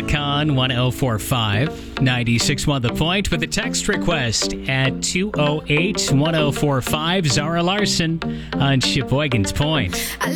Con 1045 96.1 The Point with a text request at 208 1045. Zara Larson on Sheboygan's Point.